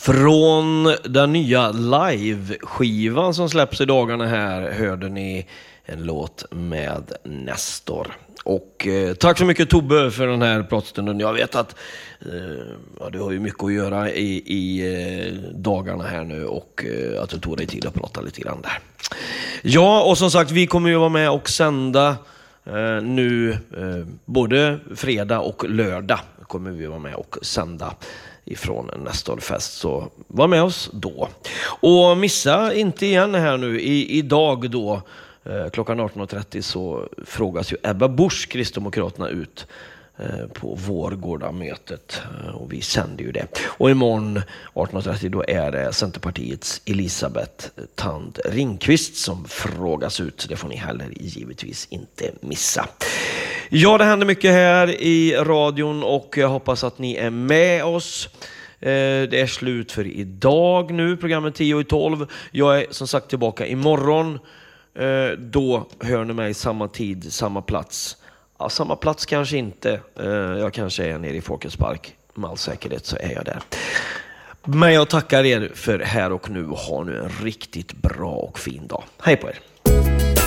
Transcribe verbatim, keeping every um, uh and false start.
Från den nya live-skivan som släpps i dagarna här hörde ni en låt med Nestor. Och eh, tack så mycket Tobbe för den här pratstunden. Jag vet att eh, ja, du har ju mycket att göra i, i eh, dagarna här nu och eh, att du tog dig tid att prata lite grann där. Ja, och som sagt, vi kommer ju vara med och sända eh, nu eh, både fredag och lördag kommer vi vara med och sända ifrån Nestorfest, så var med oss då. Och missa inte igen här nu i, idag då eh, klockan arton trettio så frågas ju Ebba Busch, Kristdemokraterna, ut eh, på Vårgårda-mötet eh, och vi sänder ju det. Och imorgon arton trettio då är det Centerpartiets Elisabeth Tand Ringqvist som frågas ut, det får ni heller givetvis inte missa. Ja, det händer mycket här i radion och jag hoppas att ni är med oss. Det är slut för idag nu, programmet tio i tolv. Jag är som sagt tillbaka imorgon. Då hör ni mig samma tid, samma plats. Ja, samma plats kanske inte. Jag kanske är nere i Folkets park. Med all säkerhet så är jag där. Men jag tackar er för här och nu och ha nu en riktigt bra och fin dag. Hej på er!